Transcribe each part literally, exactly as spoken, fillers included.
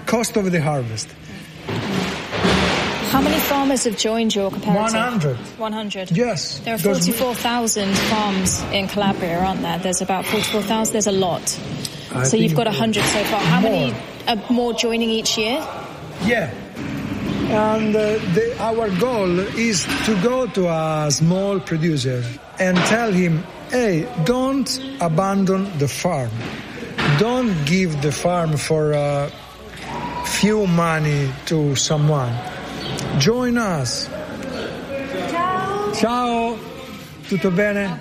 cost of the harvest. How many farmers have joined your cooperative? one hundred. one hundred? Yes. There are forty-four thousand farms in Calabria, aren't there? There's about forty-four thousand. There's a lot. I so you've got think one hundred so far. How more. many are more joining each year? Yeah. And uh, the, our goal is to go to a small producer and tell him, hey, don't abandon the farm. Don't give the farm for a few money to someone. Join us. Ciao. Ciao. Tutto bene?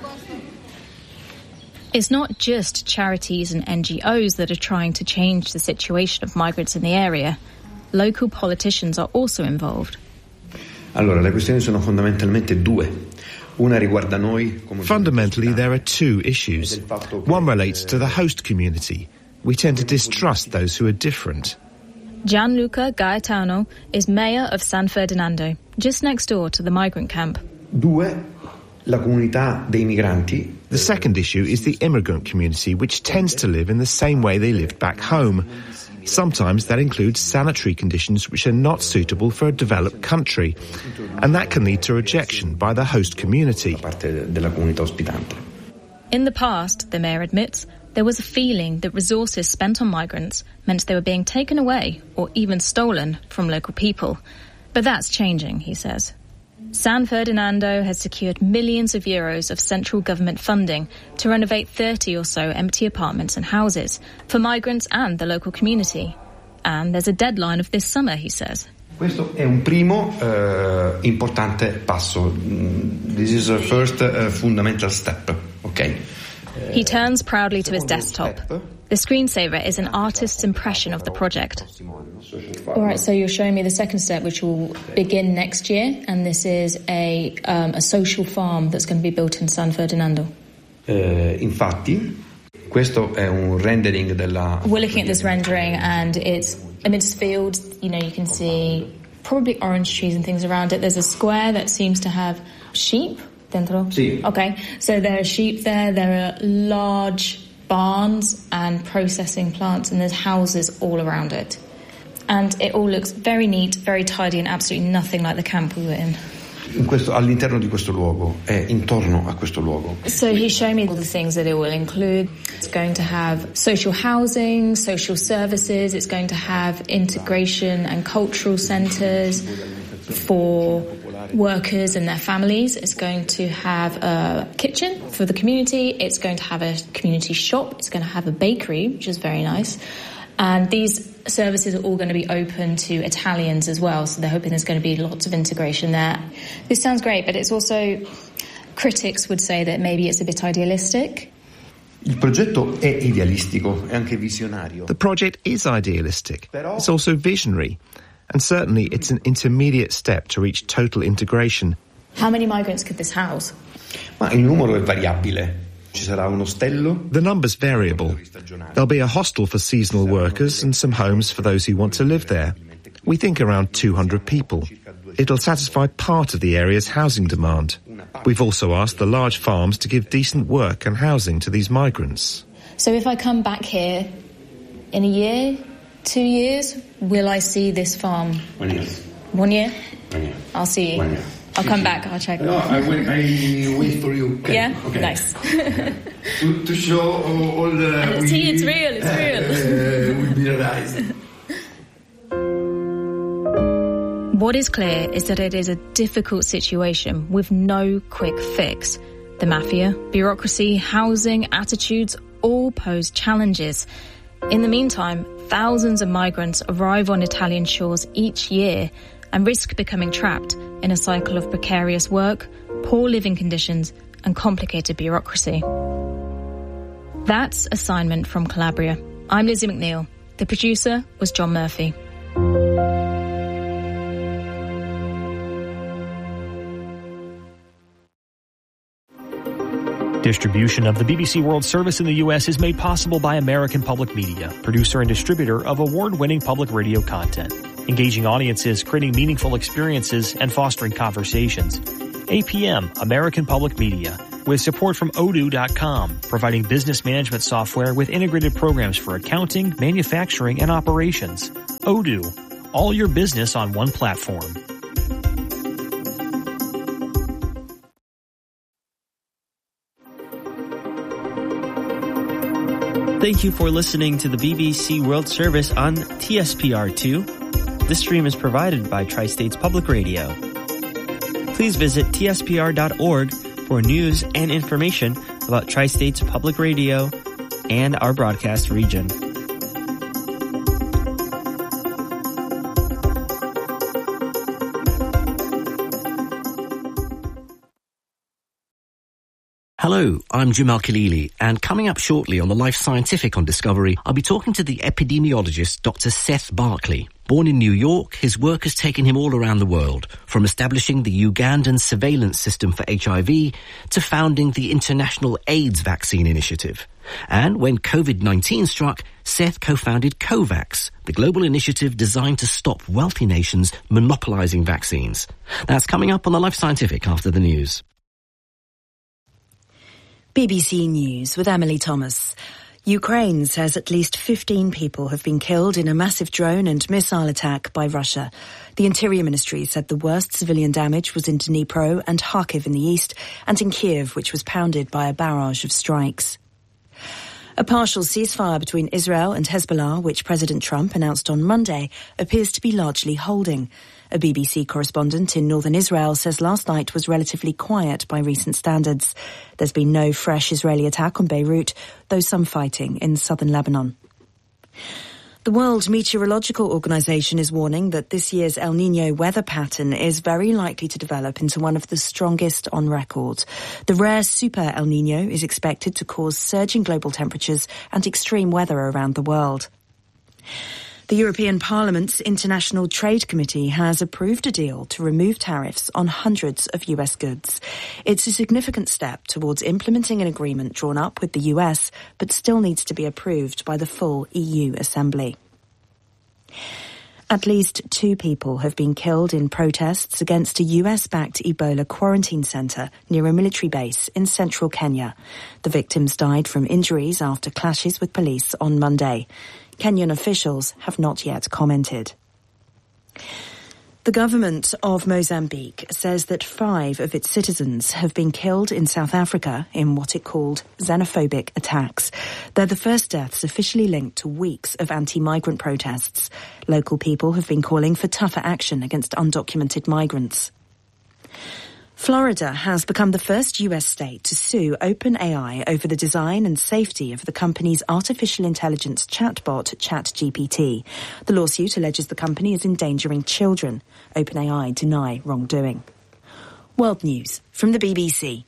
It's not just charities and N G Os that are trying to change the situation of migrants in the area. Local politicians are also involved. Allora, le questioni sono fondamentalmente due. Una riguarda noi come Fundamentally, there are two issues. One relates to the host community. We tend to distrust those who are different. Gianluca Gaetano is mayor of San Ferdinando, just next door to the migrant camp. Due, la comunità dei migranti. The second issue is the immigrant community, which tends to live in the same way they lived back home. Sometimes that includes sanitary conditions which are not suitable for a developed country, and that can lead to rejection by the host community. In the past, the mayor admits, there was a feeling that resources spent on migrants meant they were being taken away or even stolen from local people. But that's changing, he says. San Ferdinando has secured millions of euros of central government funding to renovate thirty or so empty apartments and houses for migrants and the local community. And there's a deadline of this summer, he says. Questo è un primo uh, importante passo. This is a first uh, fundamental step, okay? He turns proudly to his desktop. The screensaver is an artist's impression of the project. All right, so you're showing me the second step, which will begin next year, and this is a um, a social farm that's going to be built in San Ferdinando. Uh, infatti, questo è un rendering della... We're looking at this rendering, and it's amidst fields. You know, you can see probably orange trees and things around it. There's a square that seems to have sheep dentro. Sì. Okay, so there are sheep there. There are large barns and processing plants, and there's houses all around it. And it all looks very neat, very tidy, and absolutely nothing like the camp we were in. In questo, all'interno di questo luogo, è intorno a questo luogo. So he's showing me all the things that it will include. It's going to have social housing, social services. It's going to have integration and cultural centres for workers and their families. It's going to have a kitchen for the community. It's going to have a community shop. It's going to have a bakery, which is very nice. And these services are all going to be open to Italians as well, so they're hoping there's going to be lots of integration there. This sounds great, but it's also, critics would say that maybe it's a bit idealistic. Il progetto è idealistico, è anche visionario. The project is idealistic. It's also visionary. And certainly it's an intermediate step to reach total integration. How many migrants could this house? Ma il numero è variabile. Ci sarà un ostello. The number's variable. There'll be a hostel for seasonal workers and some homes for those who want to live there. We think around two hundred people. It'll satisfy part of the area's housing demand. We've also asked the large farms to give decent work and housing to these migrants. So if I come back here in a year, two years, will I see this farm? One year. One year? One year. I'll see you. One year. I'll come back, I'll check. No, I will, I wait for you. Okay. Yeah? Okay. Nice. to, to show all, all the... See, it's real, it's real. Uh, will be realized. What is clear is that it is a difficult situation with no quick fix. The mafia, bureaucracy, housing, attitudes all pose challenges. In the meantime, thousands of migrants arrive on Italian shores each year and risk becoming trapped in a cycle of precarious work, poor living conditions, and complicated bureaucracy. That's Assignment from Calabria. I'm Lizzie McNeil. The producer was John Murphy. Distribution of the B B C World Service in the U S is made possible by American Public Media, producer and distributor of award-winning public radio content, engaging audiences, creating meaningful experiences, and fostering conversations. A P M, American Public Media, with support from odoo dot com, providing business management software with integrated programs for accounting, manufacturing, and operations. Odoo, all your business on one platform. Thank you for listening to the B B C World Service on T S P R two. This stream is provided by Tri-States Public Radio. Please visit T S P R dot org for news and information about Tri-States Public Radio and our broadcast region. Hello, I'm Jim Al-Khalili, and coming up shortly on the Life Scientific on Discovery, I'll be talking to the epidemiologist Doctor Seth Barkley. Born in New York, his work has taken him all around the world, from establishing the Ugandan surveillance system for H I V to founding the International AIDS Vaccine Initiative. And when COVID nineteen struck, Seth co-founded COVAX, the global initiative designed to stop wealthy nations monopolizing vaccines. That's coming up on the Life Scientific after the news. B B C News with Emily Thomas. Ukraine says at least fifteen people have been killed in a massive drone and missile attack by Russia. The Interior Ministry said the worst civilian damage was in Dnipro and Kharkiv in the east, and in Kiev, which was pounded by a barrage of strikes. A partial ceasefire between Israel and Hezbollah, which President Trump announced on Monday, appears to be largely holding. A B B C correspondent in northern Israel says last night was relatively quiet by recent standards. There's been no fresh Israeli attack on Beirut, though some fighting in southern Lebanon. The World Meteorological Organization is warning that this year's El Niño weather pattern is very likely to develop into one of the strongest on record. The rare Super El Niño is expected to cause surging global temperatures and extreme weather around the world. The European Parliament's International Trade Committee has approved a deal to remove tariffs on hundreds of U S goods. It's a significant step towards implementing an agreement drawn up with the U S, but still needs to be approved by the full E U Assembly. At least two people have been killed in protests against a U S-backed Ebola quarantine centre near a military base in central Kenya. The victims died from injuries after clashes with police on Monday. Kenyan officials have not yet commented. The government of Mozambique says that five of its citizens have been killed in South Africa in what it called xenophobic attacks. They're the first deaths officially linked to weeks of anti-migrant protests. Local people have been calling for tougher action against undocumented migrants. Florida has become the first U S state to sue OpenAI over the design and safety of the company's artificial intelligence chatbot, ChatGPT. The lawsuit alleges the company is endangering children. OpenAI deny wrongdoing. World News from the B B C.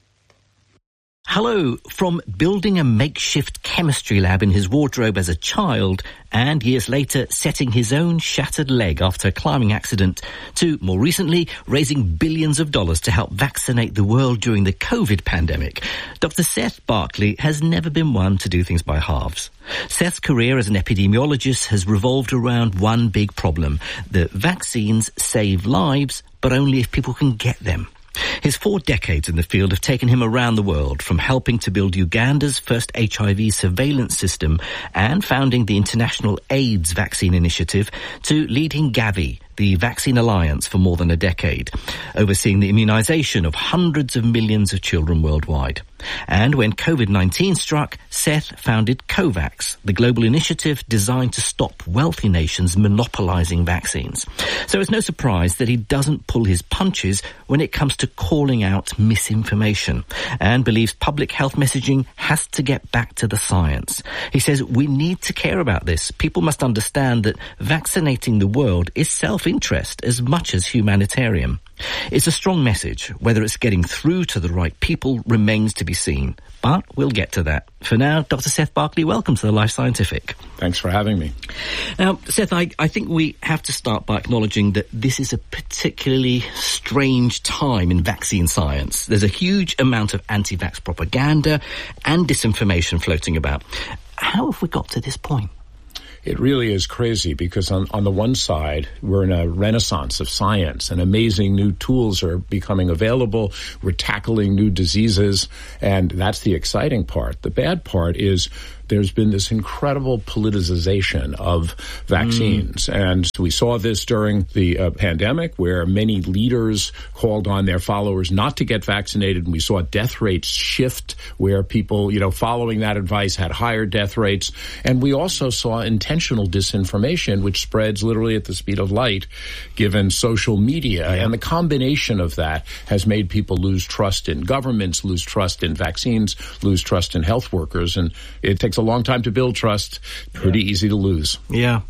Hello, from building a makeshift chemistry lab in his wardrobe as a child and years later setting his own shattered leg after a climbing accident to, more recently, raising billions of dollars to help vaccinate the world during the COVID pandemic, Doctor Seth Barkley has never been one to do things by halves. Seth's career as an epidemiologist has revolved around one big problem, that vaccines save lives, but only if people can get them. His four decades in the field have taken him around the world, from helping to build Uganda's first H I V surveillance system and founding the International AIDS Vaccine Initiative to leading Gavi, the Vaccine Alliance, for more than a decade, overseeing the immunization of hundreds of millions of children worldwide. And when COVID nineteen struck, Seth founded COVAX, the global initiative designed to stop wealthy nations monopolizing vaccines. So it's no surprise that he doesn't pull his punches when it comes to calling out misinformation, and believes public health messaging has to get back to the science. He says we need to care about this. People must understand that vaccinating the world is self-interest as much as humanitarian. It's a strong message. Whether it's getting through to the right people remains to be seen. But we'll get to that. For now, Doctor Seth Barkley, welcome to the Life Scientific. Thanks for having me. Now, Seth, I, I think we have to start by acknowledging that this is a particularly strange time in vaccine science. There's a huge amount of anti-vax propaganda and disinformation floating about. How have we got to this point? It really is crazy because on, on the one side, we're in a renaissance of science and amazing new tools are becoming available. We're tackling new diseases, and that's the exciting part. The bad part is there's been this incredible politicization of vaccines. Mm. And we saw this during the uh, pandemic, where many leaders called on their followers not to get vaccinated. And we saw death rates shift, where people, you know, following that advice had higher death rates. And we also saw intentional disinformation, which spreads literally at the speed of light, given social media. Yeah. And the combination of that has made people lose trust in governments, lose trust in vaccines, lose trust in health workers. And it takes a long time to build trust, pretty yeah. easy to lose. Yeah.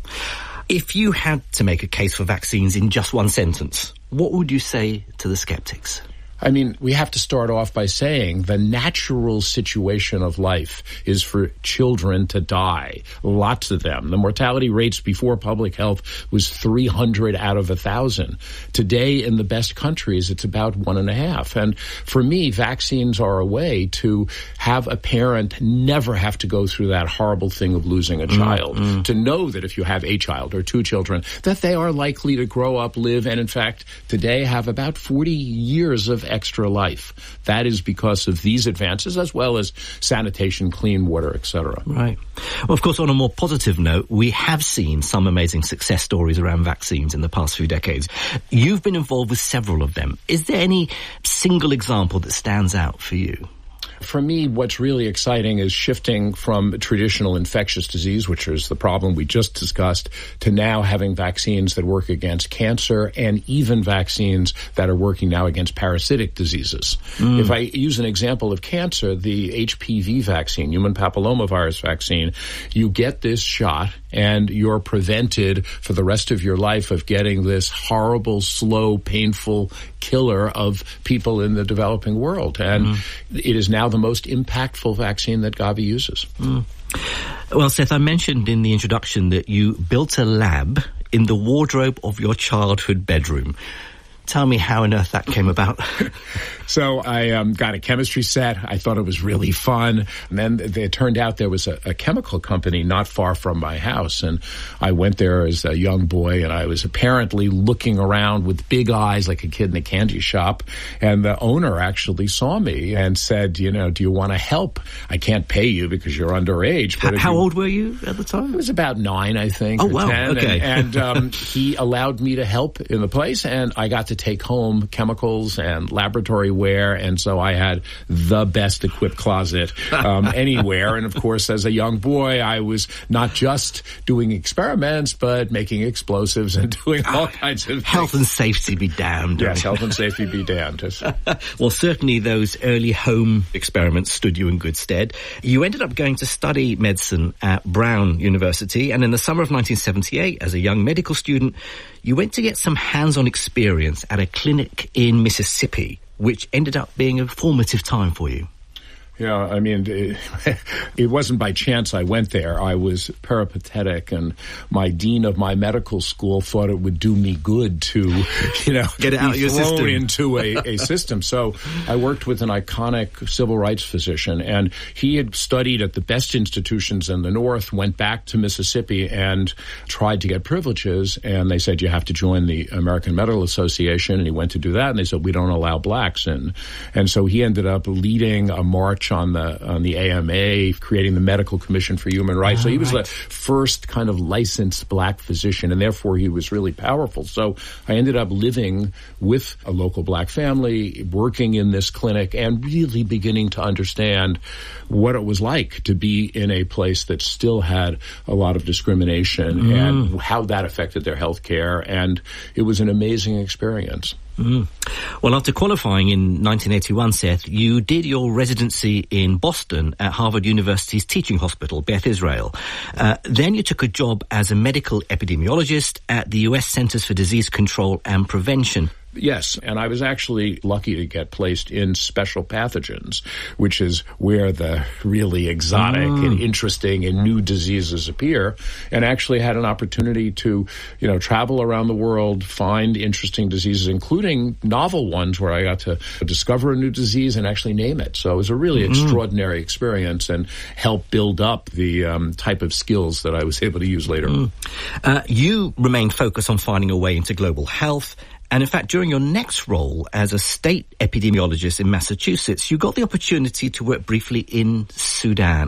If you had to make a case for vaccines in just one sentence, what would you say to the skeptics? I mean, we have to start off by saying the natural situation of life is for children to die, lots of them. The mortality rates before public health was three hundred out of one thousand. Today, in the best countries, it's about one and a half. And for me, vaccines are a way to have a parent never have to go through that horrible thing of losing a child, mm-hmm. to know that if you have a child or two children, that they are likely to grow up, live, and in fact, today have about forty years of extra life. That is because of these advances, as well as sanitation, clean water, et cetera. Right. Well, of course, on a more positive note, we have seen some amazing success stories around vaccines in the past few decades. You've been involved with several of them. Is there any single example that stands out for you? For me, what's really exciting is shifting from traditional infectious disease, which is the problem we just discussed, to now having vaccines that work against cancer and even vaccines that are working now against parasitic diseases. Mm. If I use an example of cancer, the H P V vaccine, human papillomavirus vaccine, you get this shot and you're prevented for the rest of your life of getting this horrible, slow, painful killer of people in the developing world. And mm. it is now the most impactful vaccine that Gavi uses. Mm. Well, Seth, I mentioned in the introduction that you built a lab in the wardrobe of your childhood bedroom. Tell me how on earth that came about. So I um, got a chemistry set. I thought it was really fun. And then it turned out there was a, a chemical company not far from my house. And I went there as a young boy, and I was apparently looking around with big eyes like a kid in a candy shop. And the owner actually saw me and said, you know, do you want to help? I can't pay you because you're underage. But how you, old were you at the time? I was about nine, I think. Oh, wow. ten. Okay. And, and um, he allowed me to help in the place, and I got to take home chemicals and laboratory wear, and so I had the best equipped closet um, anywhere. And of course, as a young boy, I was not just doing experiments, but making explosives and doing all kinds of things. Health and safety be damned. Yes, health and safety be damned. Well, certainly those early home experiments stood you in good stead. You ended up going to study medicine at Brown University, and in the summer of nineteen seventy-eight, as a young medical student, you went to get some hands-on experience at a clinic in Mississippi, which ended up being a formative time for you. Yeah, I mean, it, it wasn't by chance I went there. I was peripatetic, and my dean of my medical school thought it would do me good to, you know, get it out of your thrown system. into a, a system. So I worked with an iconic civil rights physician, and he had studied at the best institutions in the North, went back to Mississippi and tried to get privileges, and they said, you have to join the American Medical Association, and he went to do that, and they said, we don't allow blacks in. And so he ended up leading a march on the on the A M A, creating the Medical Commission for Human Rights. Oh, so he was right. the first kind of licensed black physician, and therefore he was really powerful. So I ended up living with a local black family, working in this clinic, and really beginning to understand what it was like to be in a place that still had a lot of discrimination mm. and how that affected their health care. And it was an amazing experience. Mm. Well, after qualifying in nineteen eighty-one, Seth, you did your residency in Boston at Harvard University's teaching hospital, Beth Israel. Uh, then you took a job as a medical epidemiologist at the U S Centers for Disease Control and Prevention. Yes, and I was actually lucky to get placed in special pathogens, which is where the really exotic mm. and interesting and new diseases appear, and actually had an opportunity to, you know, travel around the world, find interesting diseases, including novel ones where I got to discover a new disease and actually name it. So it was a really mm. extraordinary experience and helped build up the um, type of skills that I was able to use later. Mm. Uh, you remained focused on finding a way into global health. And in fact, during your next role as a state epidemiologist in Massachusetts, you got the opportunity to work briefly in Sudan.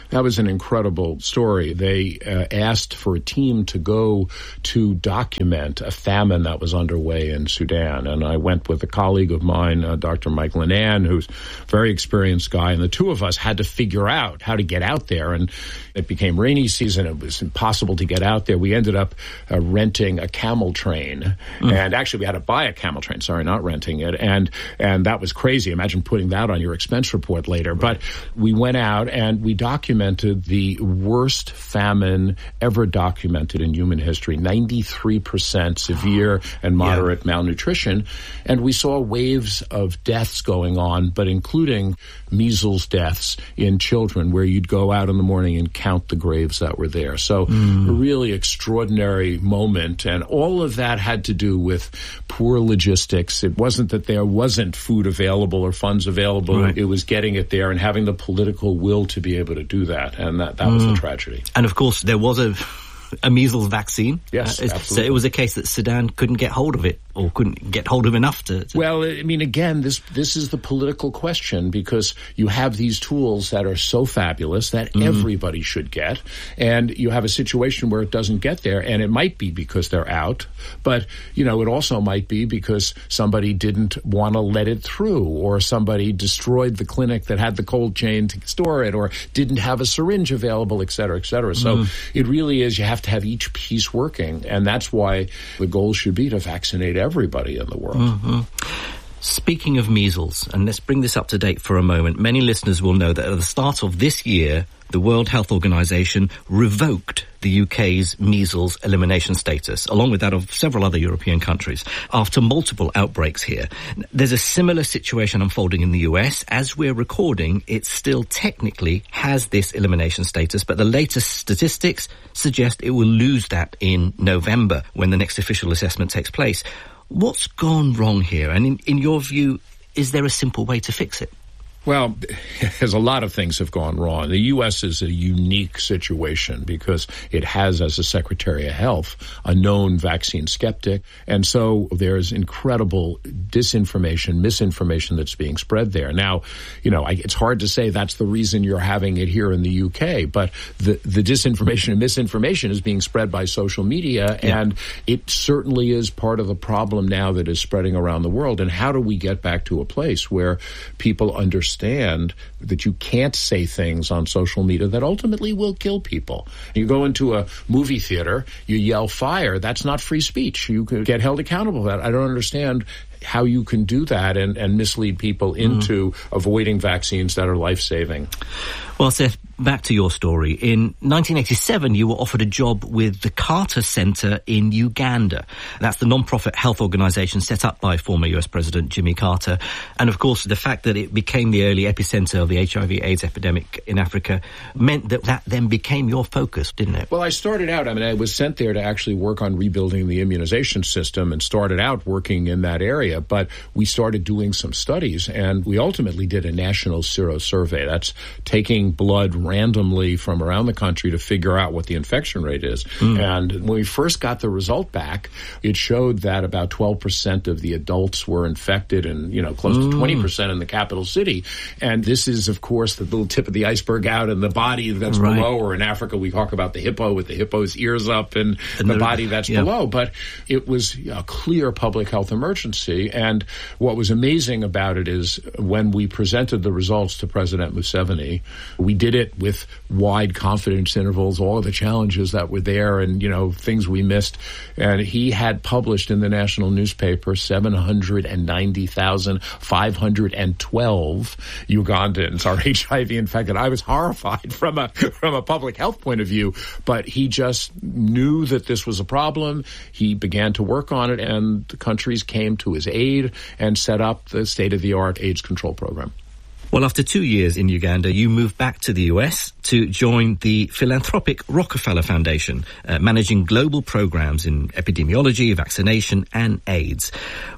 That was an incredible story. They uh, asked for a team to go to document a famine that was underway in Sudan. And I went with a colleague of mine, uh, Doctor Mike Linan, who's a very experienced guy. And the two of us had to figure out how to get out there. And it became rainy season. It was impossible to get out there. We ended up uh, renting a camel train. Mm. And actually, we had to buy a camel train. Sorry, not renting it. And, and that was crazy. Imagine putting that on your expense report later. But we went out and we documented the worst famine ever documented in human history, ninety-three percent severe and moderate yeah. malnutrition. And we saw waves of deaths going on, but including measles deaths in children, where you'd go out in the morning and count the graves that were there. So mm. a really extraordinary moment. And all of that had to do with poor logistics. It wasn't that there wasn't food available or funds available. Right. It was getting it there and having the political will to be able to do that, and that, that mm. was a tragedy. And of course, there was a, a measles vaccine. Yes, uh, absolutely. So it was a case that Sudan couldn't get hold of it, or couldn't get hold of enough to, to... Well, I mean, again, this this is the political question, because you have these tools that are so fabulous that mm. everybody should get, and you have a situation where it doesn't get there, and it might be because they're out, but, you know, it also might be because somebody didn't want to let it through, or somebody destroyed the clinic that had the cold chain to store it, or didn't have a syringe available, et cetera, et cetera. So mm. it really is, you have to have each piece working, and that's why the goal should be to vaccinate everybody in the world. Mm-hmm. Speaking of measles, and let's bring this up to date for a moment, many listeners will know that at the start of this year, the World Health Organization revoked the U K's measles elimination status, along with that of several other European countries, after multiple outbreaks here. There's a similar situation unfolding in the U S. As we're recording, it still technically has this elimination status, but the latest statistics suggest it will lose that in November, when the next official assessment takes place. What's gone wrong here? And in, in your view, is there a simple way to fix it? Well, there's a lot of things have gone wrong. The U S is a unique situation because it has, as a Secretary of Health, a known vaccine skeptic. And so there's incredible disinformation, misinformation that's being spread there. Now, you know, I, it's hard to say that's the reason you're having it here in the U K, but the, the disinformation and misinformation is being spread by social media, yeah. and it certainly is part of the problem now that is spreading around the world. And how do we get back to a place where people understand understand that you can't say things on social media that ultimately will kill people? You go into a movie theater, you yell fire, that's not free speech. You could get held accountable for that. I don't understand how you can do that and, and mislead people into mm. avoiding vaccines that are life-saving. Well, Seth, back to your story. In nineteen eighty-seven, you were offered a job with the Carter Center in Uganda. That's the non-profit health organization set up by former U S President Jimmy Carter. And, of course, the fact that it became the early epicenter of the H I V AIDS epidemic in Africa meant that that then became your focus, didn't it? Well, I started out, I mean, I was sent there to actually work on rebuilding the immunization system and started out working in that area. But we started doing some studies, and we ultimately did a national serosurvey. That's taking blood randomly from around the country to figure out what the infection rate is. Mm. And when we first got the result back, it showed that about twelve percent of the adults were infected, and, you know, close mm. to twenty percent in the capital city. And this is, of course, the little tip of the iceberg out in the body that's right. below. Or in Africa, we talk about the hippo with the hippo's ears up and, and the, the body that's yeah. below. But it was a clear public health emergency. And what was amazing about it is when we presented the results to President Museveni, we did it with wide confidence intervals, all of the challenges that were there and, you know, things we missed. And he had published in the national newspaper seven hundred ninety thousand five hundred twelve Ugandans are H I V infected. I was horrified from a, from a public health point of view, but he just knew that this was a problem. He began to work on it, and the countries came to his aid and set up the state-of-the-art AIDS control program. Well, after two years in Uganda, you moved back to the U S to join the philanthropic Rockefeller Foundation, uh, managing global programs in epidemiology, vaccination, and AIDS.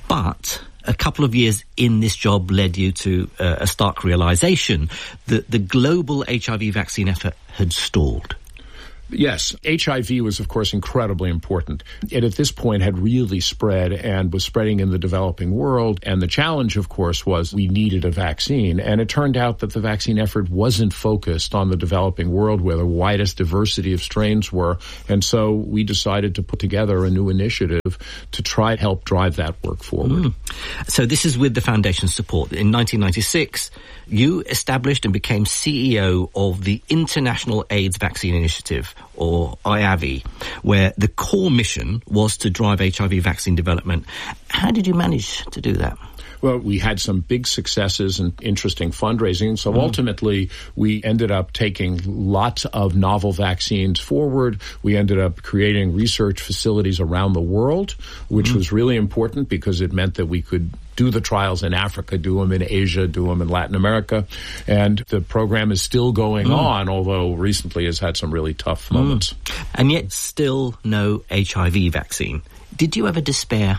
But a couple of years in this job led you to uh, a stark realization that the global H I V vaccine effort had stalled. Yes, H I V was, of course, incredibly important. It, at this point, had really spread and was spreading in the developing world. And the challenge, of course, was we needed a vaccine. And it turned out that the vaccine effort wasn't focused on the developing world where the widest diversity of strains were. And so we decided to put together a new initiative to try to help drive that work forward. Mm. So this is with the Foundation's support. In nineteen ninety-six, you established and became C E O of the International AIDS Vaccine Initiative, or I A V I, where the core mission was to drive H I V vaccine development. How did you manage to do that? Well, we had some big successes and interesting fundraising. So mm. ultimately, we ended up taking lots of novel vaccines forward. We ended up creating research facilities around the world, which mm. was really important because it meant that we could do the trials in Africa, do them in Asia, do them in Latin America. And the program is still going mm. on, although recently has had some really tough moments. Mm. And yet still no H I V vaccine. Did you ever despair?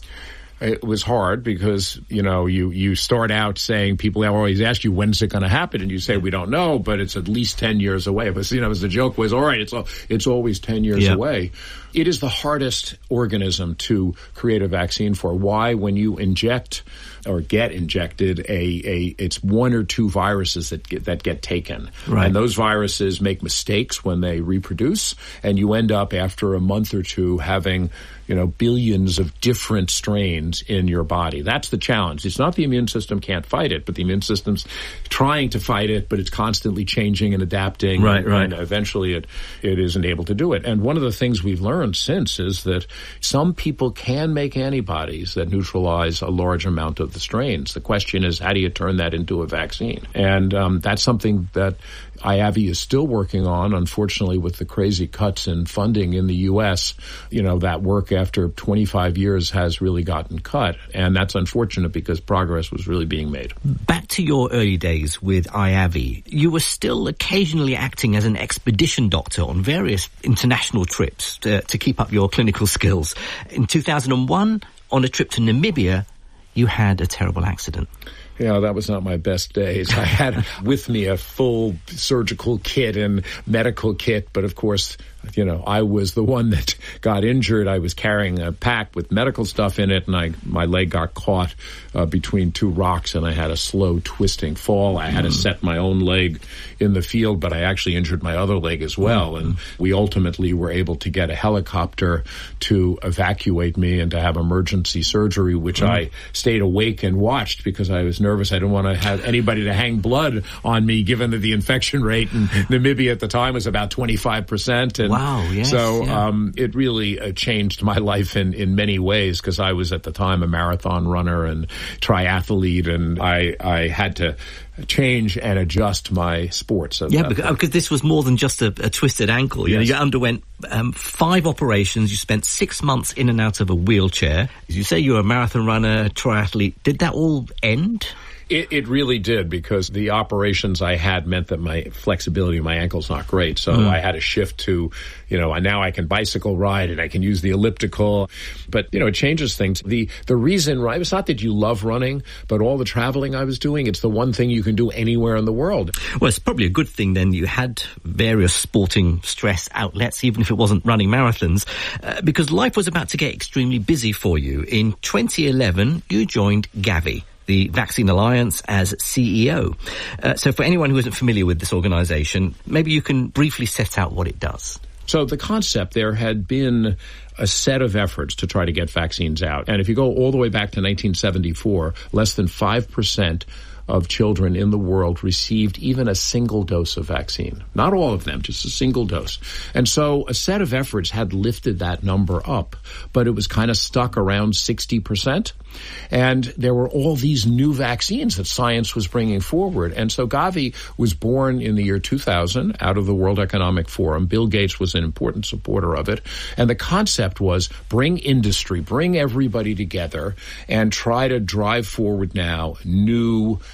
It was hard because, you know, you, you start out saying, people always ask you, when's it going to happen? And you say, we don't know, but it's at least ten years away. But, you know, as the joke was, all right, it's all, it's always ten years yep. away. It is the hardest organism to create a vaccine for. Why? When you inject or get injected, a, a it's one or two viruses that get, that get taken. Right. And those viruses make mistakes when they reproduce, and you end up after a month or two having, you know, billions of different strains in your body. That's the challenge. It's not the immune system can't fight it, but the immune system's trying to fight it, but it's constantly changing and adapting. Right, and, right. and eventually it, it isn't able to do it. And one of the things we've learned since is that some people can make antibodies that neutralize a large amount of the strains. The question is, how do you turn that into a vaccine? And um, that's something that I A V I is still working on. Unfortunately, with the crazy cuts in funding in the U S, you know, that work after twenty-five years has really gotten cut. And that's unfortunate because progress was really being made. Back to your early days with I A V I, you were still occasionally acting as an expedition doctor on various international trips to, to keep up your clinical skills. In two thousand one, on a trip to Namibia, you had a terrible accident. Yeah, that was not my best days. I had with me a full surgical kit and medical kit, but of course, you know, I was the one that got injured. I was carrying a pack with medical stuff in it, and I my leg got caught uh, between two rocks, and I had a slow twisting fall. I had mm. to set my own leg in the field, but I actually injured my other leg as well. Mm. And we ultimately were able to get a helicopter to evacuate me and to have emergency surgery, which mm. I stayed awake and watched because I was nervous. I didn't want to have anybody to hang blood on me, given that the infection rate in Namibia at the time was about twenty-five percent. And wow, yes. So yeah. um, it really uh, changed my life in, in many ways because I was at the time a marathon runner and triathlete, and I, I had to change and adjust my sports. Yeah, because, because this was more than just a, a twisted ankle. You, yes. know, you underwent um, five operations. You spent six months in and out of a wheelchair. As you say, you were a marathon runner, a triathlete. Did that all end? It, it really did, because the operations I had meant that my flexibility of my ankle's not great. So mm. I had to shift to, you know, now I can bicycle ride and I can use the elliptical. But, you know, it changes things. The the reason, right, it's not that you love running, but all the traveling I was doing, it's the one thing you can do anywhere in the world. Well, it's probably a good thing then you had various sporting stress outlets, even if it wasn't running marathons, uh, because life was about to get extremely busy for you. In twenty eleven, you joined Gavi, the Vaccine Alliance, as C E O. Uh, so for anyone who isn't familiar with this organization, maybe you can briefly set out what it does. So the concept, there had been a set of efforts to try to get vaccines out. And if you go all the way back to nineteen seventy-four, less than five percent of children in the world received even a single dose of vaccine. Not all of them, just a single dose. And so a set of efforts had lifted that number up, but it was kind of stuck around sixty percent. And there were all these new vaccines that science was bringing forward. And so Gavi was born in the year two thousand out of the World Economic Forum. Bill Gates was an important supporter of it. And the concept was bring industry, bring everybody together and try to drive forward now new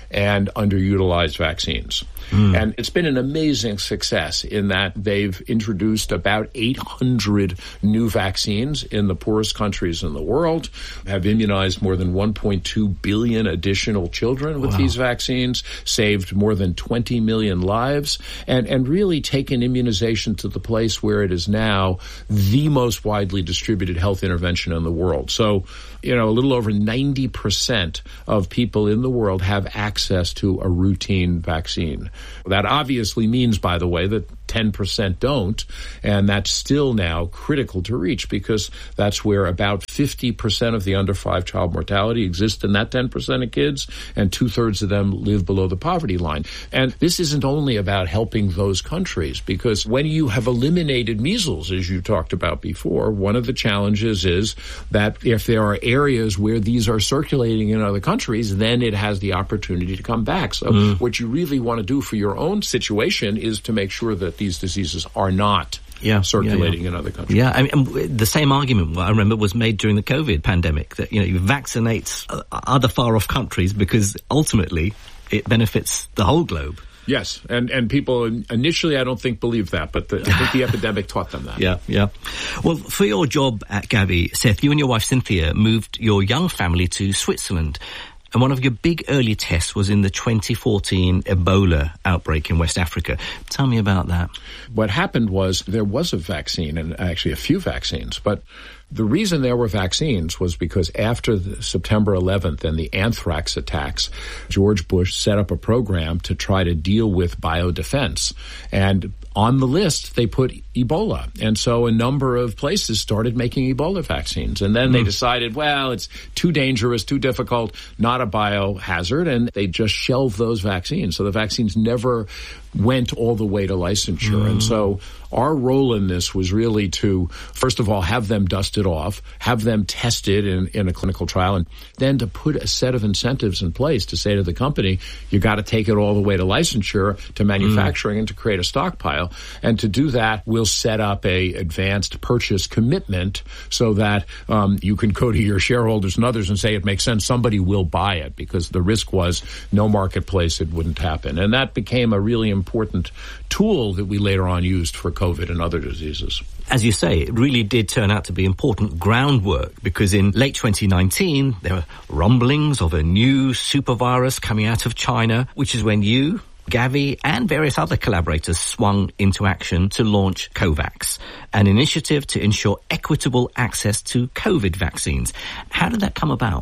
and underutilized vaccines. Mm. And it's been an amazing success in that they've introduced about eight hundred new vaccines in the poorest countries in the world, have immunized more than one point two billion additional children with wow. these vaccines, saved more than twenty million lives, and, and really taken immunization to the place where it is now the most widely distributed health intervention in the world. So, you know, a little over ninety percent of people in the world have access to a routine vaccine. That obviously means, by the way, that ten percent don't, and that's still now critical to reach because that's where about fifty percent of the under five child mortality exists in that ten percent of kids, and two-thirds of them live below the poverty line. And this isn't only about helping those countries, because when you have eliminated measles, as you talked about before, one of the challenges is that if there are areas where these are circulating in other countries, then it has the opportunity to come back. So mm. what you really want to do for your own situation is to make sure that these diseases are not yeah, circulating yeah, yeah. in other countries. Yeah, I mean, the same argument I remember was made during the COVID pandemic that, you know, you vaccinate other far-off countries because ultimately it benefits the whole globe. Yes, and, and people initially, I don't think, believed that, but the, I think the epidemic taught them that. Yeah, yeah. Well, for your job at Gavi, Seth, you and your wife Cynthia moved your young family to Switzerland. And one of your big early tests was in the twenty fourteen Ebola outbreak in West Africa. Tell me about that. What happened was there was a vaccine, and actually a few vaccines, but the reason there were vaccines was because after the September eleventh and the anthrax attacks, George Bush set up a program to try to deal with biodefense. And on the list, they put Ebola. And so a number of places started making Ebola vaccines. And then mm. they decided, well, it's too dangerous, too difficult, not a biohazard, and they just shelved those vaccines. So the vaccines never went all the way to licensure. Mm. And so our role in this was really to, first of all, have them dusted off, have them tested in, in a clinical trial, and then to put a set of incentives in place to say to the company, you got to take it all the way to licensure, to manufacturing, mm. and to create a stockpile. And to do that, we'll set up a advanced purchase commitment so that um, you can go to your shareholders and others and say it makes sense, somebody will buy it, because the risk was no marketplace, it wouldn't happen. And that became a really important tool that we later on used for COVID and other diseases. As you say, it really did turn out to be important groundwork, because in late twenty nineteen, there were rumblings of a new supervirus coming out of China, which is when you, Gavi, and various other collaborators swung into action to launch COVAX, an initiative to ensure equitable access to COVID vaccines. How did that come about?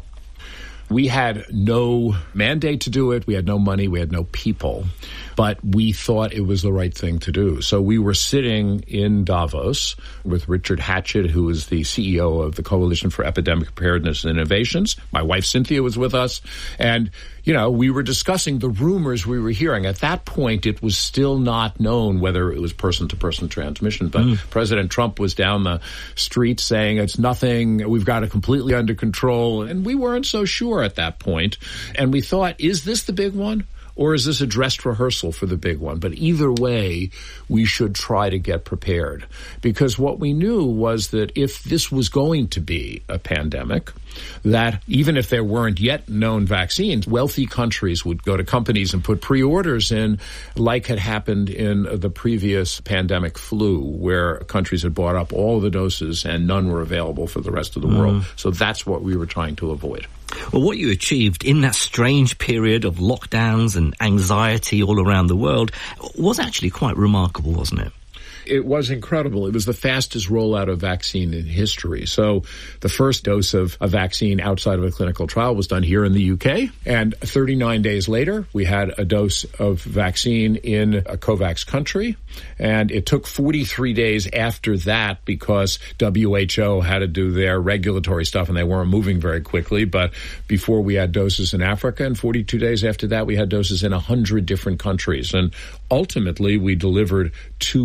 We had no mandate to do it. We had no money. We had no people. But we thought it was the right thing to do. So we were sitting in Davos with Richard Hatchett, who is the C E O of the Coalition for Epidemic Preparedness and Innovations. My wife Cynthia was with us. And, you know, we were discussing the rumors we were hearing. At that point, it was still not known whether it was person-to-person transmission. But mm. President Trump was down the street saying it's nothing, we've got it completely under control. And we weren't so sure at that point. And we thought, is this the big one? Or is this a dress rehearsal for the big one? But either way, we should try to get prepared. Because what we knew was that if this was going to be a pandemic, that even if there weren't yet known vaccines, wealthy countries would go to companies and put pre-orders in, like had happened in the previous pandemic flu, where countries had bought up all the doses and none were available for the rest of the mm. world. So that's what we were trying to avoid. Well, what you achieved in that strange period of lockdowns and anxiety all around the world was actually quite remarkable, wasn't it? It was incredible. It was the fastest rollout of vaccine in history. So the first dose of a vaccine outside of a clinical trial was done here in the U K. And thirty-nine days later, we had a dose of vaccine in a COVAX country. And it took forty-three days after that because W H O had to do their regulatory stuff and they weren't moving very quickly. But before we had doses in Africa, and forty-two days after that, we had doses in one hundred different countries. And ultimately, we delivered two billion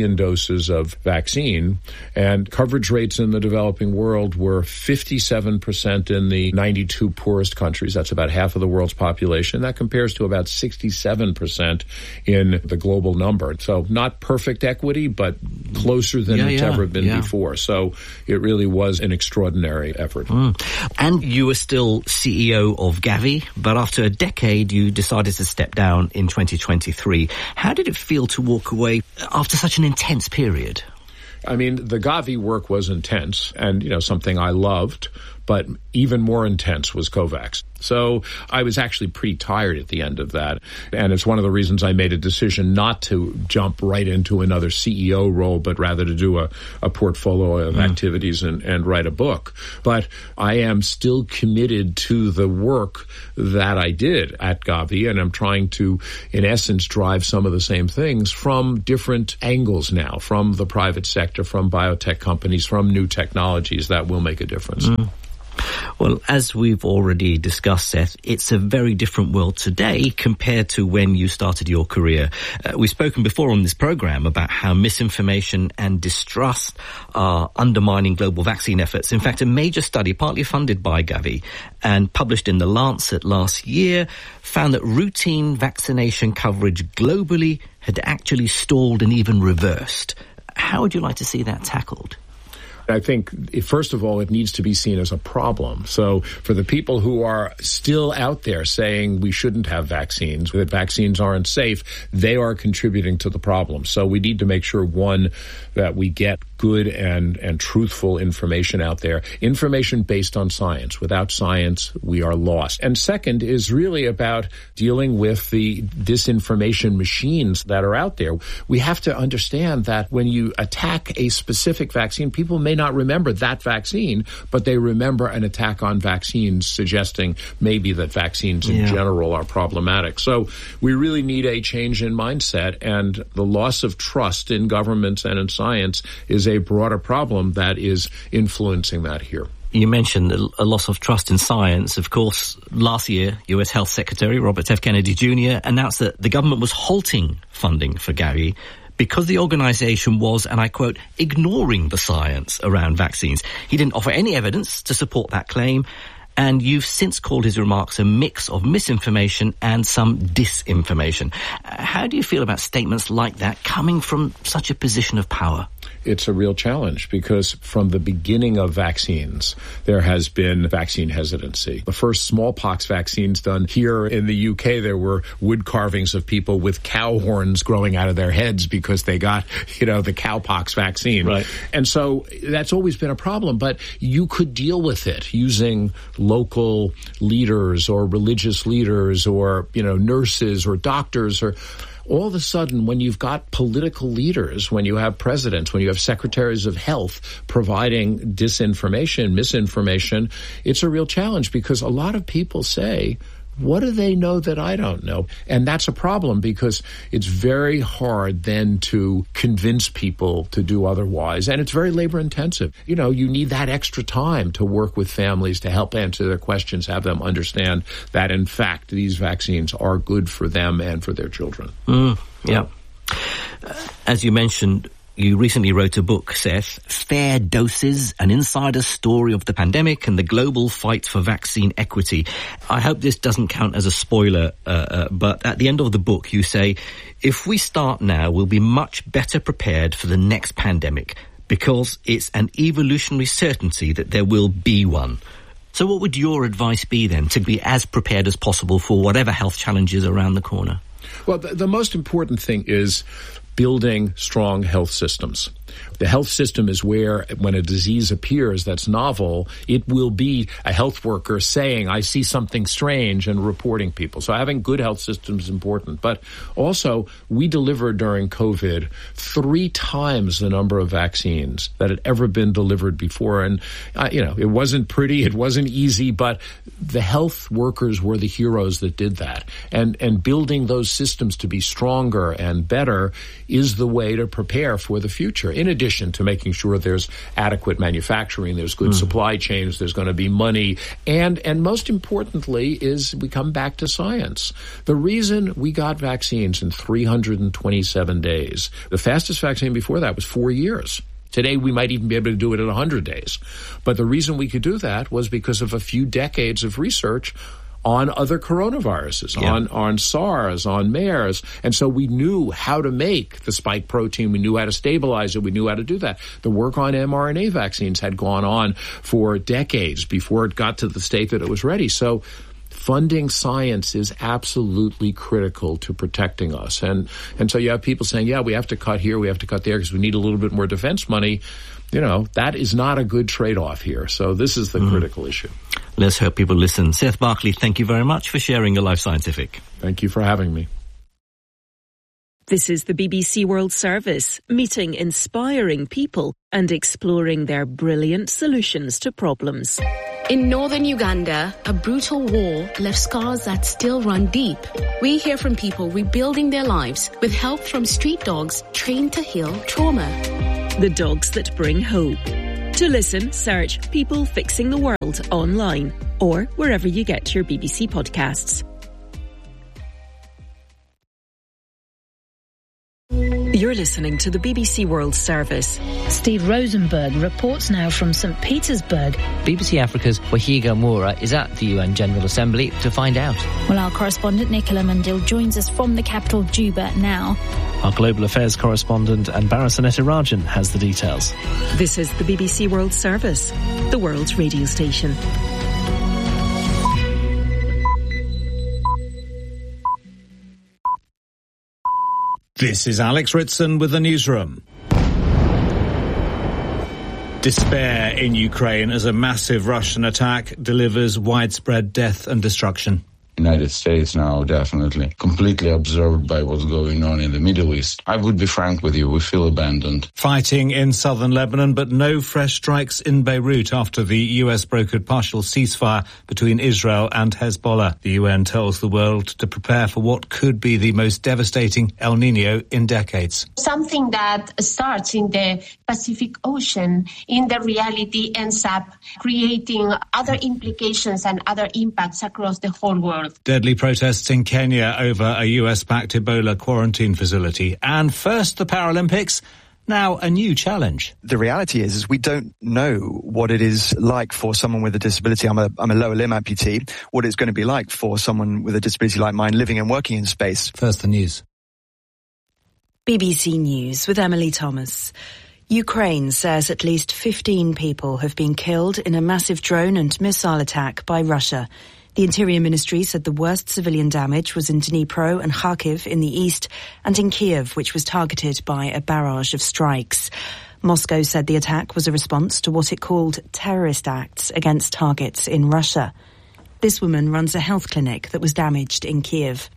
billion doses of vaccine, and coverage rates in the developing world were fifty-seven percent in the ninety-two poorest countries. That's about half of the world's population. That compares to about sixty-seven percent in the global number. So not perfect equity, but closer than yeah, it's yeah, ever been yeah. before. So it really was an extraordinary effort. Mm. And you were still C E O of Gavi, but after a decade, you decided to step down in twenty twenty-three. How did it feel to walk away after such an intense period? I mean, the Gavi work was intense and, you know, something I loved, but even more intense was COVAX. So I was actually pretty tired at the end of that. And it's one of the reasons I made a decision not to jump right into another C E O role, but rather to do a, a portfolio of mm. activities and, and write a book. But I am still committed to the work that I did at Gavi, and I'm trying to, in essence, drive some of the same things from different angles now, from the private sector, from biotech companies, from new technologies that will make a difference. Mm. Well, as we've already discussed, Seth, it's a very different world today compared to when you started your career. Uh, we've spoken before on this program about how misinformation and distrust are undermining global vaccine efforts. In fact, a major study, partly funded by Gavi and published in The Lancet last year, found that routine vaccination coverage globally had actually stalled and even reversed. How would you like to see that tackled? I think, first of all, it needs to be seen as a problem. So for the people who are still out there saying we shouldn't have vaccines, that vaccines aren't safe, they are contributing to the problem. So we need to make sure, one, that we get good and, and truthful information out there, information based on science. Without science, we are lost. And second is really about dealing with the disinformation machines that are out there. We have to understand that when you attack a specific vaccine, people may not remember that vaccine, but they remember an attack on vaccines suggesting maybe that vaccines in yeah. general are problematic. So we really need a change in mindset, and the loss of trust in governments and in science is a broader problem that is influencing that here. You mentioned a loss of trust in science. Of course, last year, U S Health Secretary Robert F. Kennedy Junior announced that the government was halting funding for Gavi because the organization was, and I quote, ignoring the science around vaccines. He didn't offer any evidence to support that claim, and you've since called his remarks a mix of misinformation and some disinformation. How do you feel about statements like that coming from such a position of power? It's a real challenge because from the beginning of vaccines, there has been vaccine hesitancy. The first smallpox vaccines done here in the U K, there were wood carvings of people with cow horns growing out of their heads because they got, you know, the cowpox vaccine. Right. And so that's always been a problem, but you could deal with it using local leaders or religious leaders or, you know, nurses or doctors or... All of a sudden, when you've got political leaders, when you have presidents, when you have secretaries of health providing disinformation, misinformation, it's a real challenge because a lot of people say, what do they know that I don't know? And that's a problem because it's very hard then to convince people to do otherwise. And it's very labor intensive. You know, you need that extra time to work with families to help answer their questions, have them understand that, in fact, these vaccines are good for them and for their children. Mm, yeah. As you mentioned, you recently wrote a book, Seth, Fair Doses, an insider story of the pandemic and the global fight for vaccine equity. I hope this doesn't count as a spoiler, uh, uh, but at the end of the book you say, if we start now, we'll be much better prepared for the next pandemic because it's an evolutionary certainty that there will be one. So what would your advice be then to be as prepared as possible for whatever health challenges are around the corner? Well, the, the most important thing is building strong health systems. The health system is where, when a disease appears that's novel, it will be a health worker saying, I see something strange, and reporting people. So having good health systems is important. But also, we delivered during COVID three times the number of vaccines that had ever been delivered before. And, uh, you know, it wasn't pretty, it wasn't easy, but the health workers were the heroes that did that. And, and building those systems to be stronger and better is the way to prepare for the future. in addition to making sure there's adequate manufacturing, there's good mm. supply chains, there's going to be money, and, and most importantly is we come back to science. The reason we got vaccines in three hundred twenty-seven days, the fastest vaccine before that was four years. Today, we might even be able to do it in one hundred days. But the reason we could do that was because of a few decades of research on other coronaviruses, yeah. on, on SARS, on MERS. And so we knew how to make the spike protein. We knew how to stabilize it. We knew how to do that. The work on mRNA vaccines had gone on for decades before it got to the state that it was ready. So funding science is absolutely critical to protecting us. And, and so you have people saying, yeah, we have to cut here, we have to cut there because we need a little bit more defense money. You know, that is not a good trade-off here. So this is the mm. critical issue. Let's hope people listen. Seth Berkley, thank you very much for sharing your Life Scientific. Thank you for having me. This is the B B C World Service, meeting inspiring people and exploring their brilliant solutions to problems. In northern Uganda, a brutal war left scars that still run deep. We hear from people rebuilding their lives with help from street dogs trained to heal trauma. The dogs that bring hope. To listen, search People Fixing the World online or wherever you get your B B C podcasts. You're listening to the B B C World Service. Steve Rosenberg reports now from Saint Petersburg. B B C Africa's Wahiga Moura is at the U N General Assembly to find out. Well, our correspondent Nicola Mundil joins us from the capital Juba now. Our global affairs correspondent Anbara Sanetirajan has the details. This is the B B C World Service, the world's radio station. This is Alex Ritson with the newsroom. Despair in Ukraine as a massive Russian attack delivers widespread death and destruction. United States now definitely completely absorbed by what's going on in the Middle East. I would be frank with you, we feel abandoned. Fighting in southern Lebanon, but no fresh strikes in Beirut after the U S brokered partial ceasefire between Israel and Hezbollah. The U N tells the world to prepare for what could be the most devastating El Nino in decades. Something that starts in the Pacific Ocean, in the reality ends up creating other implications and other impacts across the whole world. Deadly protests in Kenya over a U S-backed Ebola quarantine facility. And first the Paralympics, now a new challenge. The reality is, is we don't know what it is like for someone with a disability. I'm a, I'm a lower limb amputee. What it's going to be like for someone with a disability like mine living and working in space. First the news. B B C News with Emily Thomas. Ukraine says at least fifteen people have been killed in a massive drone and missile attack by Russia. The Interior Ministry said the worst civilian damage was in Dnipro and Kharkiv in the east and in Kiev, which was targeted by a barrage of strikes. Moscow said the attack was a response to what it called terrorist acts against targets in Russia. This woman runs a health clinic that was damaged in Kiev.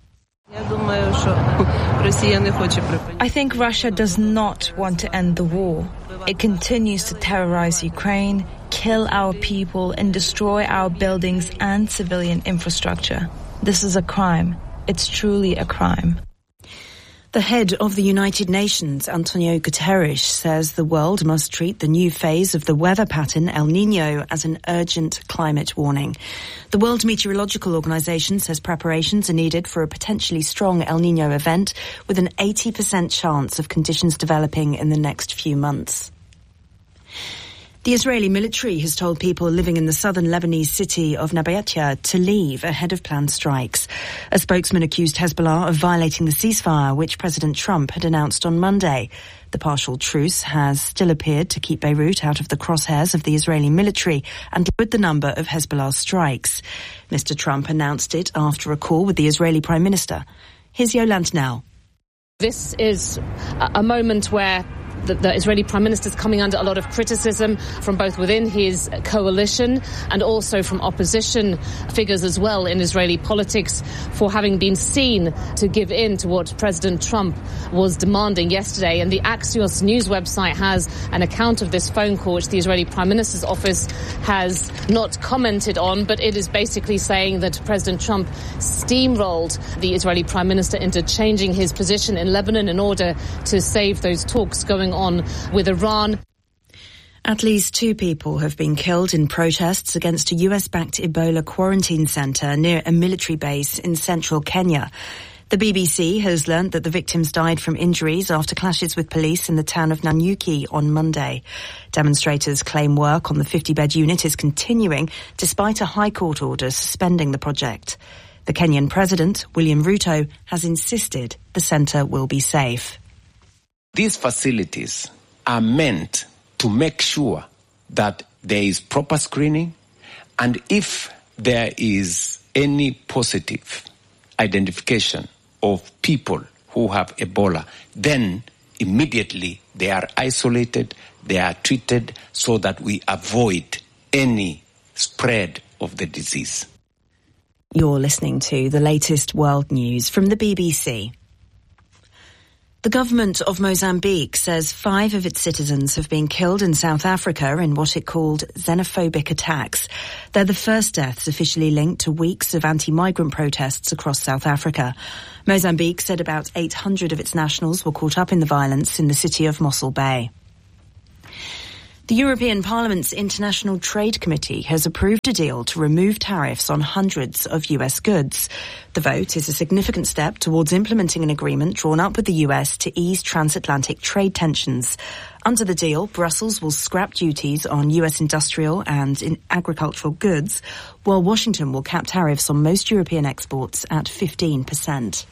I think Russia does not want to end the war. It continues to terrorize Ukraine, kill our people, and destroy our buildings and civilian infrastructure. This is a crime. It's truly a crime. The head of the United Nations, Antonio Guterres, says the world must treat the new phase of the weather pattern, El Nino, as an urgent climate warning. The World Meteorological Organization says preparations are needed for a potentially strong El Nino event with an eighty percent chance of conditions developing in the next few months. The Israeli military has told people living in the southern Lebanese city of Nabatieh to leave ahead of planned strikes. A spokesman accused Hezbollah of violating the ceasefire, which President Trump had announced on Monday. The partial truce has still appeared to keep Beirut out of the crosshairs of the Israeli military and lowered the number of Hezbollah strikes. Mister Trump announced it after a call with the Israeli Prime Minister. Here's Yolande Now. This is a moment where The, the Israeli Prime Minister is coming under a lot of criticism from both within his coalition and also from opposition figures as well in Israeli politics for having been seen to give in to what President Trump was demanding yesterday. And the Axios news website has an account of this phone call, which the Israeli Prime Minister's office has not commented on, but it is basically saying that President Trump steamrolled the Israeli Prime Minister into changing his position in Lebanon in order to save those talks going going on with Iran. At least two people have been killed in protests against a U S-backed Ebola quarantine centre near a military base in central Kenya. The B B C has learnt that the victims died from injuries after clashes with police in the town of Nanyuki on Monday. Demonstrators claim work on the fifty-bed unit is continuing despite a High Court order suspending the project. The Kenyan president, William Ruto, has insisted the centre will be safe. These facilities are meant to make sure that there is proper screening, and if there is any positive identification of people who have Ebola, then immediately they are isolated, they are treated so that we avoid any spread of the disease. You're listening to the latest world news from the B B C. The government of Mozambique says five of its citizens have been killed in South Africa in what it called xenophobic attacks. They're the first deaths officially linked to weeks of anti-migrant protests across South Africa. Mozambique said about eight hundred of its nationals were caught up in the violence in the city of Mossel Bay. The European Parliament's International Trade Committee has approved a deal to remove tariffs on hundreds of U S goods. The vote is a significant step towards implementing an agreement drawn up with the U S to ease transatlantic trade tensions. Under the deal, Brussels will scrap duties on U S industrial and in agricultural goods, while Washington will cap tariffs on most European exports at fifteen percent.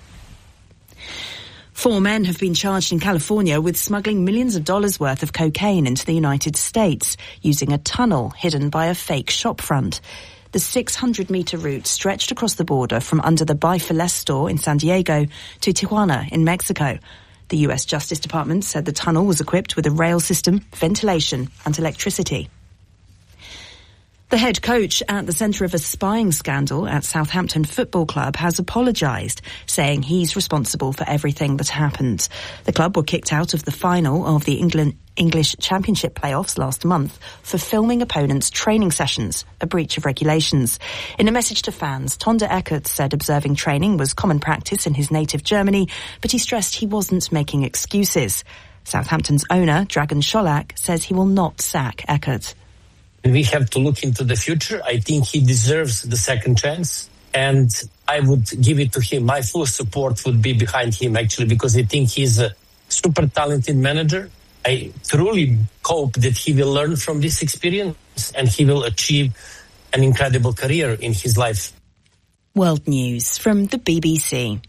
Four men have been charged in California with smuggling millions of dollars worth of cocaine into the United States using a tunnel hidden by a fake shopfront. The six hundred meter route stretched across the border from under the Bifeles store in San Diego to Tijuana in Mexico. The U S Justice Department said the tunnel was equipped with a rail system, ventilation and electricity. The head coach at the centre of a spying scandal at Southampton Football Club has apologised, saying he's responsible for everything that happened. The club were kicked out of the final of the England English Championship playoffs last month for filming opponents' training sessions, a breach of regulations. In a message to fans, Tonda Eckert said observing training was common practice in his native Germany, but he stressed he wasn't making excuses. Southampton's owner, Dragan Šolak, says he will not sack Eckert. We have to look into the future. I think he deserves the second chance, and I would give it to him. My full support would be behind him, actually, because I think he's a super talented manager. I truly hope that he will learn from this experience and he will achieve an incredible career in his life. World News from the B B C.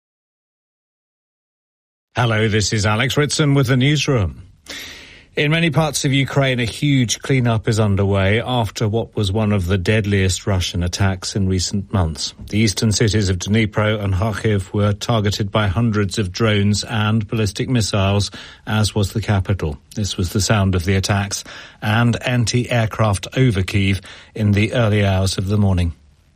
Hello, this is Alex Ritson with the newsroom. In many parts of Ukraine, a huge cleanup is underway after what was one of the deadliest Russian attacks in recent months. The eastern cities of Dnipro and Kharkiv were targeted by hundreds of drones and ballistic missiles, as was the capital. This was the sound of the attacks and anti-aircraft over Kyiv in the early hours of the morning.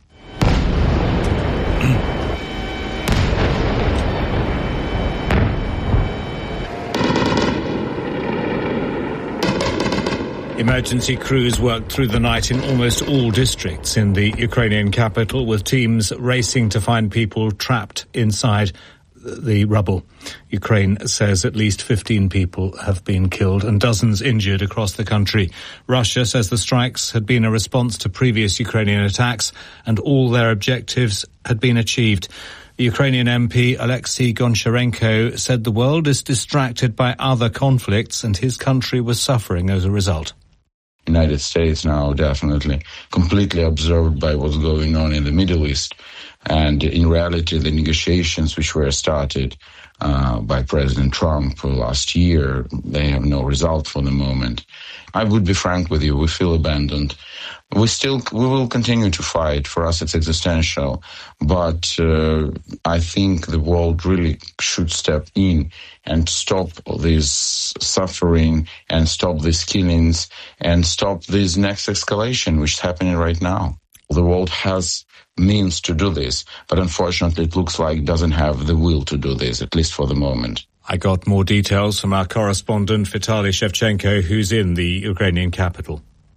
Emergency crews worked through the night in almost all districts in the Ukrainian capital, with teams racing to find people trapped inside the rubble. Ukraine says at least fifteen people have been killed and dozens injured across the country. Russia says the strikes had been a response to previous Ukrainian attacks and all their objectives had been achieved. The Ukrainian M P Alexei Goncharenko said the world is distracted by other conflicts and his country was suffering as a result. United States now definitely completely absorbed by what's going on in the Middle East. And in reality, the negotiations which were started uh, by President Trump last year, they have no result for the moment. I would be frank with you, we feel abandoned. We still, we will continue to fight. For us, it's existential. But uh, I think the world really should step in and stop this suffering and stop these killings and stop this next escalation, which is happening right now. The world has means to do this, but unfortunately it looks like it doesn't have the will to do this, at least for the moment. I got more details from our correspondent Vitaly Shevchenko, who's in the Ukrainian capital.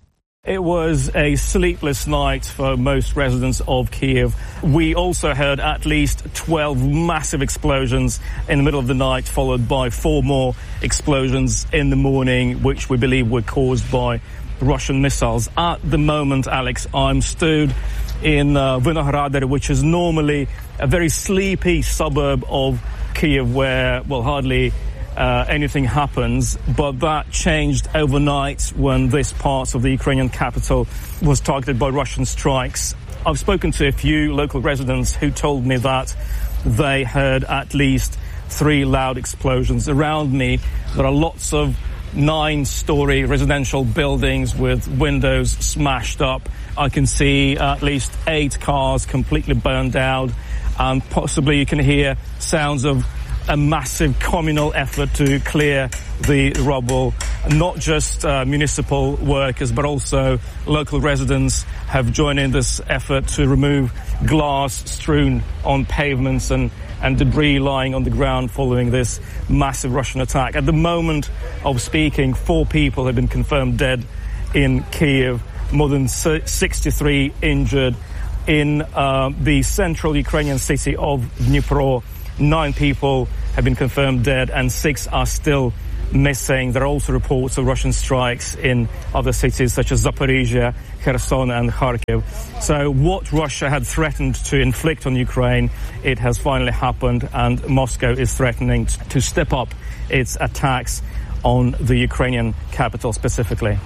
It was a sleepless night for most residents of Kiev. We also heard at least twelve massive explosions in the middle of the night, followed by four more explosions in the morning, which we believe were caused by Russian missiles. At the moment, Alex, I'm stood in uh, Vynohrady, which is normally a very sleepy suburb of Kiev where, well, hardly Uh, anything happens, but that changed overnight when this part of the Ukrainian capital was targeted by Russian strikes. I've spoken to a few local residents who told me that they heard at least three loud explosions. Around me, there are lots of nine-story residential buildings with windows smashed up. I can see at least eight cars completely burned out, and possibly you can hear sounds of a massive communal effort to clear the rubble. Not just uh, municipal workers, but also local residents have joined in this effort to remove glass strewn on pavements and, and debris lying on the ground following this massive Russian attack. At the moment of speaking, four people have been confirmed dead in Kiev, more than sixty-three injured. In uh, the central Ukrainian city of Dnipro, nine people have been confirmed dead and six are still missing. There are also reports of Russian strikes in other cities such as Zaporizhia, Kherson and Kharkiv. So what Russia had threatened to inflict on Ukraine, it has finally happened, and Moscow is threatening to step up its attacks on the Ukrainian capital specifically.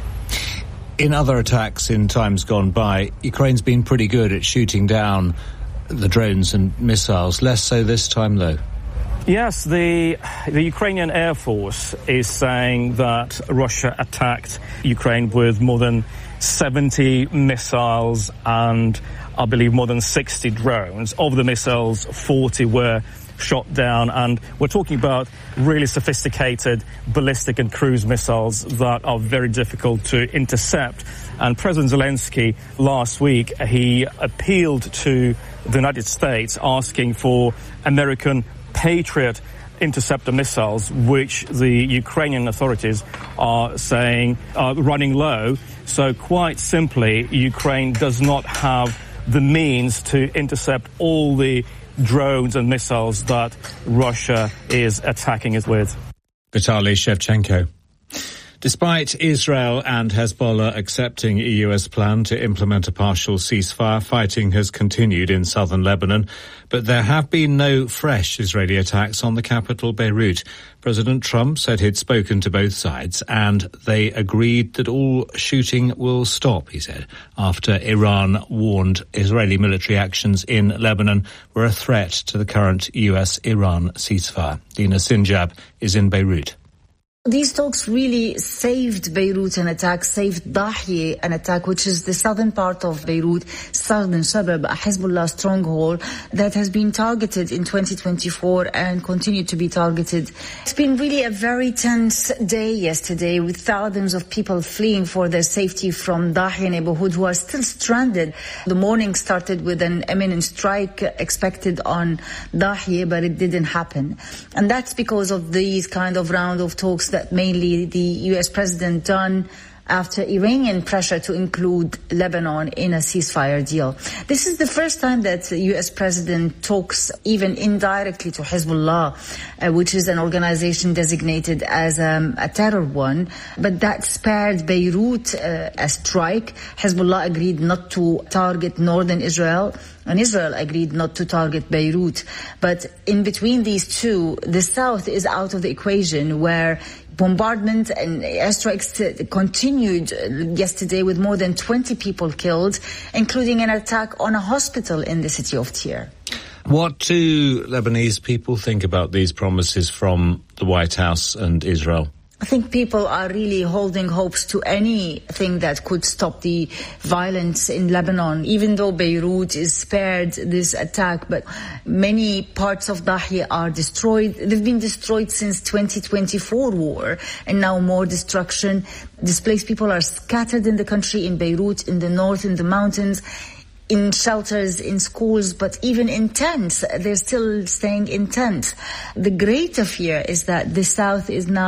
In other attacks in times gone by, Ukraine's been pretty good at shooting down the drones and missiles, less so this time though. Yes, the the Ukrainian Air Force is saying that Russia attacked Ukraine with more than seventy missiles and I believe more than sixty drones. Of the missiles, forty were shot down, and we're talking about really sophisticated ballistic and cruise missiles that are very difficult to intercept. And President Zelensky last week, he appealed to the United States asking for American Patriot interceptor missiles, which the Ukrainian authorities are saying are running low. So quite simply, Ukraine does not have the means to intercept all the drones and missiles that Russia is attacking it with. Vitaly Shevchenko. Despite Israel and Hezbollah accepting E U S plan to implement a partial ceasefire, fighting has continued in southern Lebanon, but there have been no fresh Israeli attacks on the capital, Beirut. President Trump said he'd spoken to both sides and they agreed that all shooting will stop, he said, after Iran warned Israeli military actions in Lebanon were a threat to the current U S-Iran ceasefire. Dina Sinjab is in Beirut. These talks really saved Beirut an attack, saved Dahieh an attack, which is the southern part of Beirut, southern suburb, a Hezbollah stronghold that has been targeted in twenty twenty-four and continued to be targeted. It's been really a very tense day yesterday with thousands of people fleeing for their safety from Dahieh neighborhood who are still stranded. The morning started with an imminent strike expected on Dahieh, but it didn't happen. And that's because of these kind of round of talks that mainly the U S president done after Iranian pressure to include Lebanon in a ceasefire deal. This is the first time that the U S president talks even indirectly to Hezbollah, uh, which is an organization designated as um, a terror one. But that spared Beirut uh, a strike. Hezbollah agreed not to target northern Israel, and Israel agreed not to target Beirut. But in between these two, the south is out of the equation, where bombardment and airstrikes continued yesterday with more than twenty people killed, including an attack on a hospital in the city of Tyre. What do Lebanese people think about these promises from the White House and Israel? I think people are really holding hopes to anything that could stop the violence in Lebanon, even though Beirut is spared this attack. But many parts of Dahieh are destroyed. They've been destroyed since twenty twenty-four war, and now more destruction. Displaced people are scattered in the country, in Beirut, in the north, in the mountains, in shelters, in schools, but even in tents. They're still staying in tents. The greater fear is that the south is now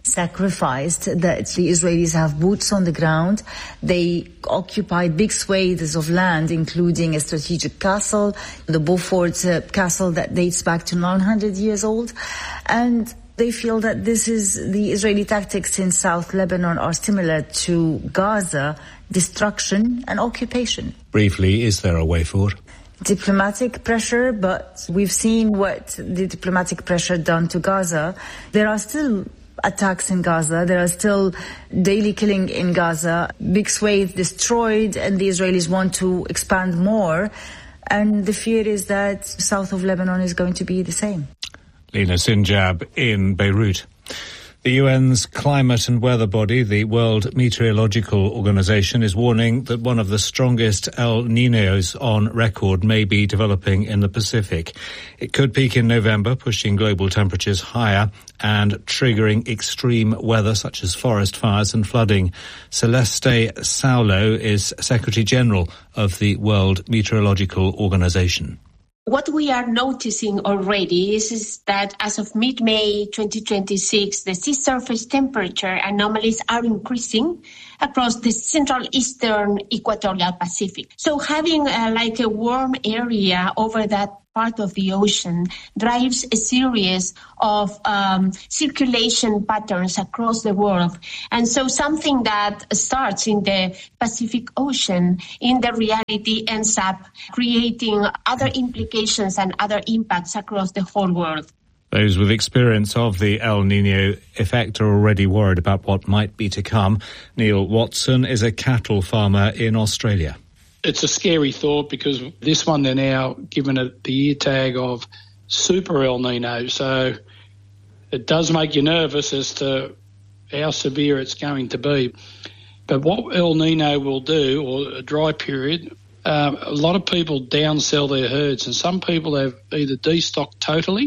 sacrificed, that the Israelis have boots on the ground. They occupied big swathes of land, including a strategic castle, the Beaufort uh, castle that dates back to nine hundred years old. And they feel that this is the Israeli tactics in South Lebanon are similar to Gaza, destruction and occupation. Briefly, is there a way forward? Diplomatic pressure, but we've seen what the diplomatic pressure done to Gaza. There are still attacks in Gaza. There are still daily killing in Gaza, big swathes destroyed, and the Israelis want to expand more. And the fear is that south of Lebanon is going to be the same. Lina Sinjab in Beirut. The U N's climate and weather body, the World Meteorological Organization, is warning that one of the strongest El Niños on record may be developing in the Pacific. It could peak in November, pushing global temperatures higher and triggering extreme weather such as forest fires and flooding. Celeste Saulo is Secretary General of the World Meteorological Organization. What we are noticing already is, is that as of mid-May twenty twenty-six, the sea surface temperature anomalies are increasing across the central eastern equatorial Pacific. So having uh, like a warm area over that part of the ocean drives a series of um, circulation patterns across the world. And so something that starts in the Pacific Ocean, in the reality ends up creating other implications and other impacts across the whole world. Those with experience of the El Niño effect are already worried about what might be to come. Neil Watson is a cattle farmer in Australia. It's a scary thought because this one they're now given it the ear tag of super El Nino. So it does make you nervous as to how severe it's going to be. But what El Nino will do, or a dry period, um, a lot of people downsell their herds, and some people have either destocked totally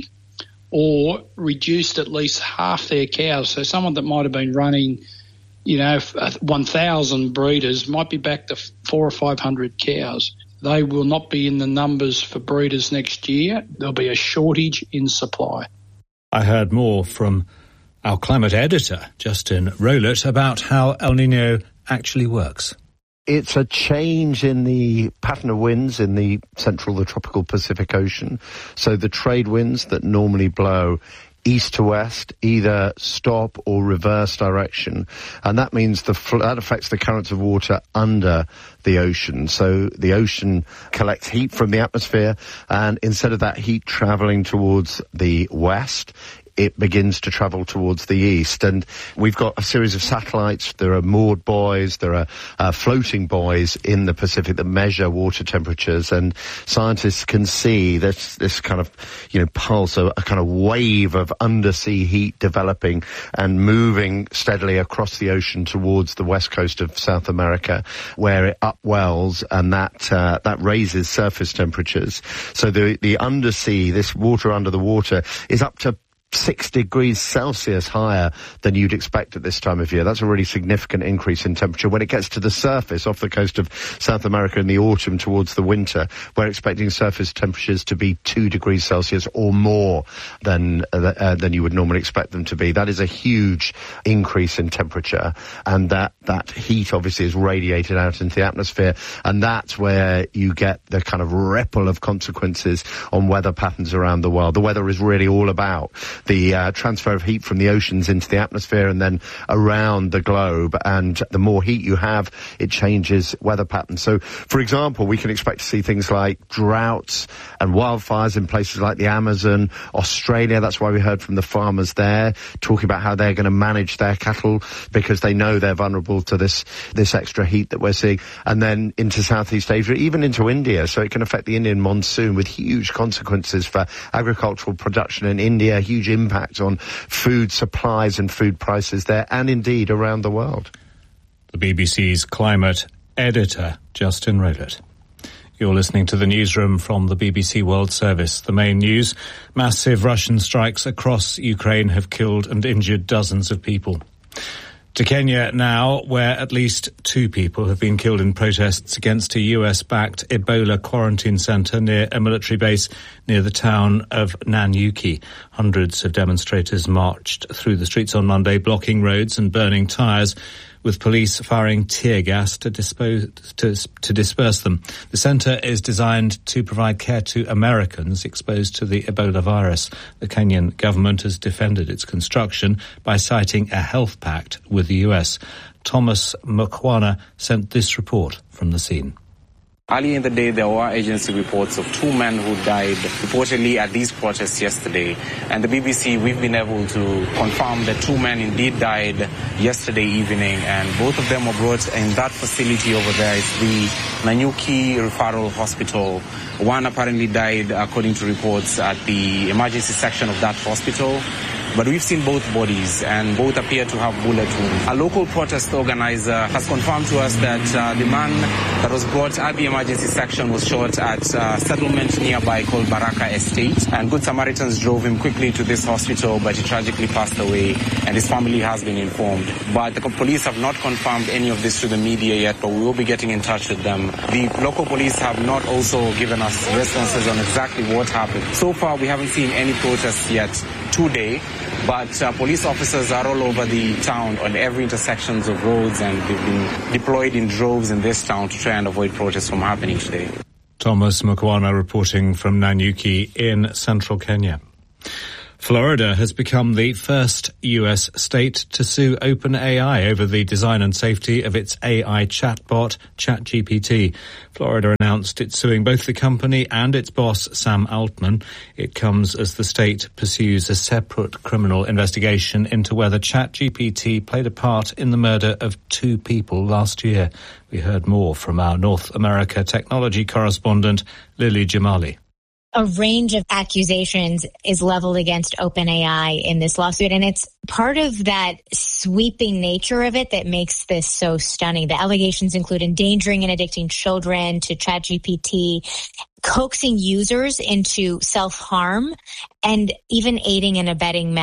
or reduced at least half their cows. So someone that might have been running, you know, one thousand breeders might be back to four or five hundred cows. They will not be in the numbers for breeders next year. There'll be a shortage in supply. I heard more from our climate editor, Justin Rowlett, about how El Niño actually works. It's a change in the pattern of winds in the central, the tropical Pacific Ocean. So the trade winds that normally blow east to west either stop or reverse direction, and that means the fl- that affects the currents of water under the ocean. So the ocean collects heat from the atmosphere, and instead of that heat traveling towards the west, it begins to travel towards the east. And we've got a series of satellites. There are moored buoys, there are uh, floating buoys in the Pacific that measure water temperatures, and scientists can see this, this kind of, you know, pulse, a, a kind of wave of undersea heat developing and moving steadily across the ocean towards the west coast of South America, where it upwells, and that uh, that raises surface temperatures. So the, the undersea, this water under the water, is up to six degrees Celsius higher than you'd expect at this time of year. That's a really significant increase in temperature. When it gets to the surface off the coast of South America in the autumn towards the winter, we're expecting surface temperatures to be two degrees Celsius or more than uh, uh, than you would normally expect them to be. That is a huge increase in temperature, and that, that heat obviously is radiated out into the atmosphere, and that's where you get the kind of ripple of consequences on weather patterns around the world. The weather is really all about the uh, transfer of heat from the oceans into the atmosphere and then around the globe. And the more heat you have, it changes weather patterns. So, for example, we can expect to see things like droughts and wildfires in places like the Amazon, Australia. That's why we heard from the farmers there talking about how they're going to manage their cattle because they know they're vulnerable to this, this extra heat that we're seeing. And then into Southeast Asia, even into India. So it can affect the Indian monsoon with huge consequences for agricultural production in India, huge impact on food supplies and food prices there, and indeed around the world. The B B C's climate editor, Justin Rowlett. You're listening to the newsroom from the B B C World Service. The main news: massive Russian strikes across Ukraine have killed and injured dozens of people. To Kenya now, where at least two people have been killed in protests against a U S-backed Ebola quarantine centre near a military base near the town of Nanyuki. Hundreds of demonstrators marched through the streets on Monday, blocking roads and burning tyres, with police firing tear gas to, dispose, to, to disperse them. The centre is designed to provide care to Americans exposed to the Ebola virus. The Kenyan government has defended its construction by citing a health pact with the U S. Thomas Mukwana sent this report from the scene. Early in the day, there were agency reports of two men who died reportedly at these protests yesterday. And the B B C, we've been able to confirm that two men indeed died yesterday evening. And both of them were brought in that facility over there. It's the Nanyuki Referral Hospital. One apparently died, according to reports, at the emergency section of that hospital. But we've seen both bodies, and both appear to have bullet wounds. A local protest organizer has confirmed to us that uh, the man that was brought at the emergency section was shot at a settlement nearby called Baraka Estate. And Good Samaritans drove him quickly to this hospital, but he tragically passed away, and his family has been informed. But the police have not confirmed any of this to the media yet, but we will be getting in touch with them. The local police have not also given us responses on exactly what happened. So far, we haven't seen any protests yet today. But uh, police officers are all over the town on every intersections of roads, and they've been deployed in droves in this town to try and avoid protests from happening today. Thomas Mukwana reporting from Nanyuki in central Kenya. Florida has become the first U S state to sue OpenAI over the design and safety of its A I chatbot, ChatGPT. Florida announced it's suing both the company and its boss, Sam Altman. It comes as the state pursues a separate criminal investigation into whether ChatGPT played a part in the murder of two people last year. We heard more from our North America technology correspondent, Lily Jamali. A range of accusations is leveled against OpenAI in this lawsuit, and it's part of that sweeping nature of it that makes this so stunning. The allegations include endangering and addicting children to ChatGPT, coaxing users into self-harm, and even aiding and abetting